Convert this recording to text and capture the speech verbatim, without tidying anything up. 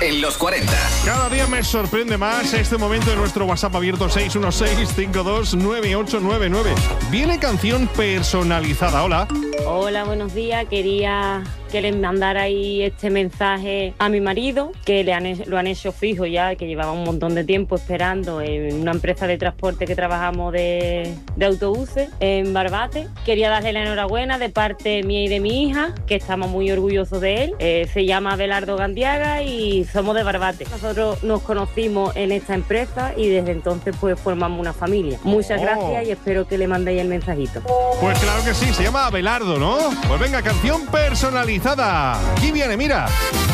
en los cuarenta. Cada día me sorprende más este momento de nuestro WhatsApp abierto seis uno seis, cinco dos nueve ocho nueve nueve. Viene canción personalizada. Hola. Hola, buenos días. Quería que les mandara ahí este mensaje a mi marido, que le han, lo han hecho fijo ya, que llevaba un montón de tiempo esperando en una empresa de transporte que trabajamos de, de autobuses en Barbate. Quería darle la enhorabuena de parte mía y de mi hija, que estamos muy orgullosos de él. Eh, se llama Abelardo Gandiaga y somos de Barbate. Nosotros nos conocimos en esta empresa y desde entonces pues formamos una familia. Muchas Oh. gracias y espero que le mandéis el mensajito. Pues claro que sí, se llama Abelardo, ¿no? Pues venga, canción personalizada. Aquí viene, mira.